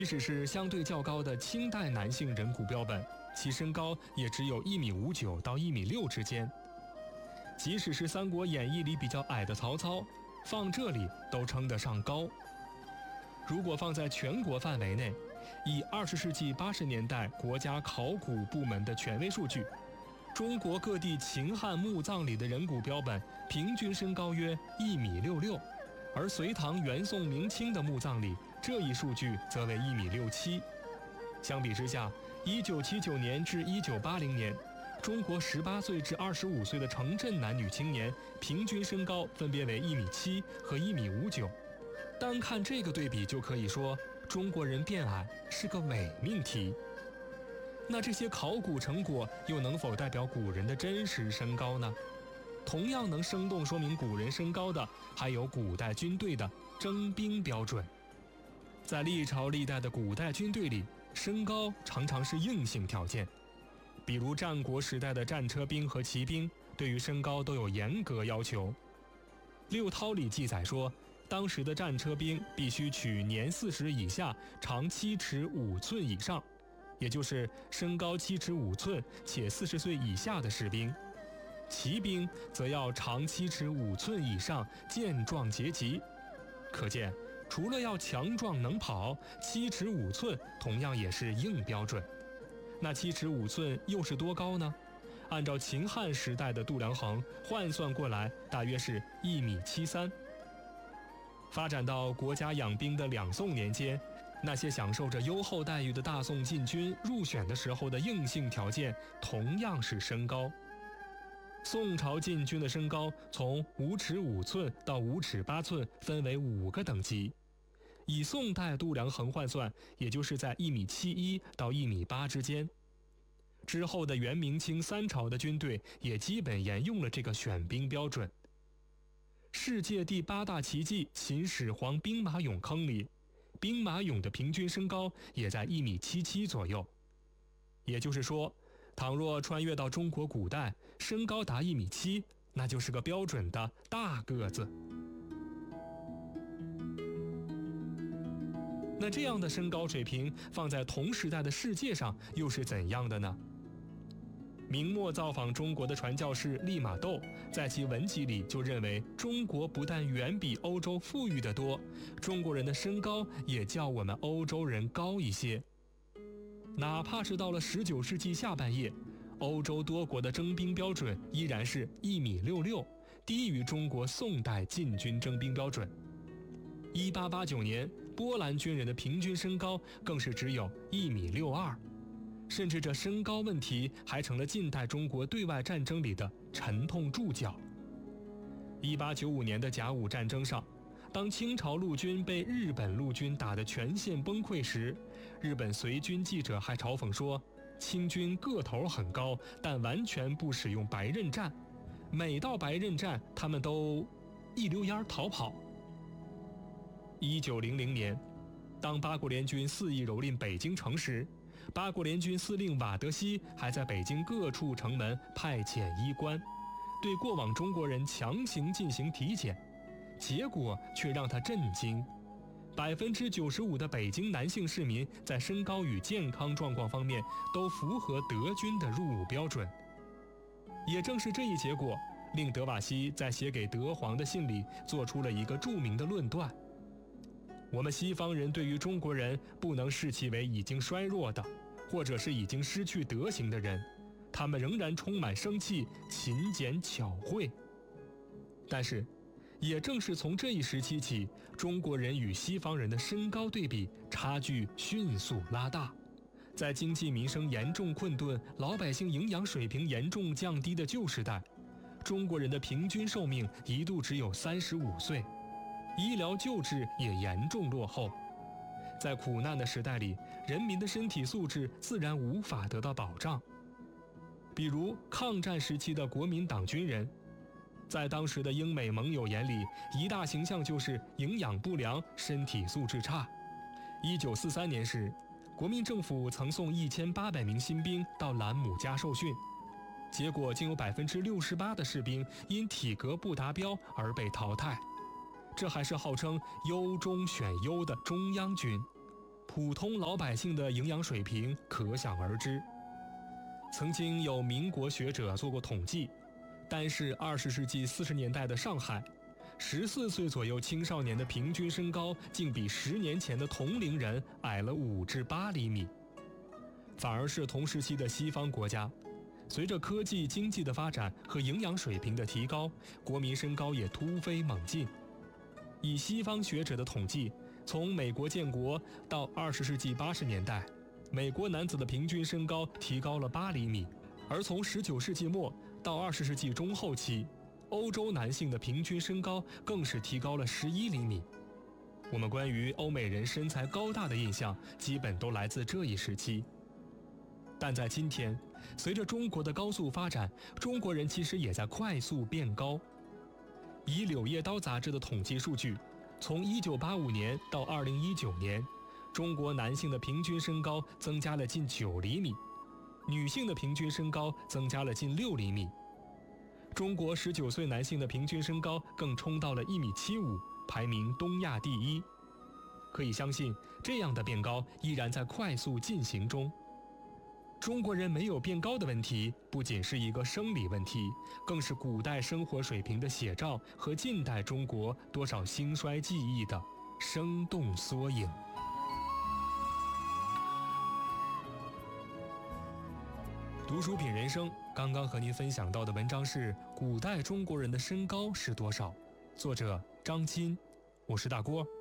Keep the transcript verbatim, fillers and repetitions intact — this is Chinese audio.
即使是相对较高的清代男性人骨标本，其身高也只有一米五九到一米六之间。即使是《三国演义》里比较矮的曹操，放这里都称得上高。如果放在全国范围内，以二十世纪八十年代国家考古部门的权威数据，中国各地秦汉墓葬里的人骨标本平均身高约一米六六，而隋唐元宋明清的墓葬里，这一数据则为一米六七。相比之下，一九七九年至一九八零年，中国十八岁至二十五岁的城镇男女青年平均身高分别为一米七和一米五九。单看这个对比，就可以说中国人变矮是个伪命题。那这些考古成果又能否代表古人的真实身高呢？同样能生动说明古人身高的，还有古代军队的征兵标准。在历朝历代的古代军队里，身高常常是硬性条件。比如战国时代的战车兵和骑兵，对于身高都有严格要求。六韬里记载说，当时的战车兵必须取年四十以下，长七尺五寸以上，也就是身高七尺五寸且四十岁以下的士兵。骑兵则要长七尺五寸以上，健壮结疾。可见，除了要强壮能跑，七尺五寸同样也是硬标准。那七尺五寸又是多高呢？按照秦汉时代的度量衡换算过来，大约是一米七三。发展到国家养兵的两宋年间，那些享受着优厚待遇的大宋禁军入选的时候的硬性条件同样是身高。宋朝禁军的身高从五尺五寸到五尺八寸分为五个等级，以宋代度量衡换算，也就是在一米七一到一米八之间。之后的元明清三朝的军队也基本沿用了这个选兵标准。世界第八大奇迹秦始皇兵马俑坑里，兵马俑的平均身高也在一米七七左右。也就是说，倘若穿越到中国古代，身高达一米七，那就是个标准的大个子。那这样的身高水平放在同时代的世界上又是怎样的呢？明末造访中国的传教士利玛窦在其文集里就认为，中国不但远比欧洲富裕得多，中国人的身高也较我们欧洲人高一些。哪怕是到了十九世纪下半叶，欧洲多国的征兵标准依然是一米六六，低于中国宋代禁军征兵标准。一八八九年，波兰军人的平均身高更是只有一米六二，甚至这身高问题还成了近代中国对外战争里的沉痛注脚。一八九五年的甲午战争上，当清朝陆军被日本陆军打得全线崩溃时，日本随军记者还嘲讽说，清军个头很高，但完全不使用白刃战，每到白刃战他们都一溜烟逃跑。一九零零年，当八国联军肆意蹂躏北京城时，八国联军司令瓦德西还在北京各处城门派遣医官，对过往中国人强行进行体检，结果却让他震惊，百分之九十五的北京男性市民在身高与健康状况方面都符合德军的入伍标准。也正是这一结果，令德瓦西在写给德皇的信里做出了一个著名的论断：我们西方人对于中国人不能视其为已经衰弱的，或者是已经失去德行的人，他们仍然充满生气、勤俭巧慧。但是也正是从这一时期起，中国人与西方人的身高对比差距迅速拉大。在经济民生严重困顿、老百姓营养水平严重降低的旧时代，中国人的平均寿命一度只有三十五岁，医疗救治也严重落后。在苦难的时代里，人民的身体素质自然无法得到保障。比如抗战时期的国民党军人，在当时的英美盟友眼里，一大形象就是营养不良、身体素质差。一九四三年时，国民政府曾送一千八百名新兵到兰姆加受训，结果竟有百分之六十八的士兵因体格不达标而被淘汰。这还是号称优中选优的中央军。 普通老百姓的营养水平可想而知。曾经有民国学者做过统计，单是二十世纪四十年代的上海，十四岁左右青少年的平均身高竟比十年前的同龄人矮了五至八厘米。反而是同时期的西方国家，随着科技经济的发展和营养水平的提高，国民身高也突飞猛进。以西方学者的统计，从美国建国到二十世纪八十年代，美国男子的平均身高提高了八厘米，而从十九世纪末到二十世纪中后期，欧洲男性的平均身高更是提高了十一厘米。我们关于欧美人身材高大的印象，基本都来自这一时期。但在今天，随着中国的高速发展，中国人其实也在快速变高。以《柳叶刀》杂志的统计数据，从一九八五年到二零一九年，中国男性的平均身高增加了近九厘米，女性的平均身高增加了近六厘米。中国十九岁男性的平均身高更冲到了一米七五，排名东亚第一。可以相信，这样的变高依然在快速进行中。中国人没有变高的问题，不仅是一个生理问题，更是古代生活水平的写照和近代中国多少兴衰记忆的生动缩影。读书品人生，刚刚和您分享到的文章是《古代中国人的身高是多少》，作者张菁，我是大郭。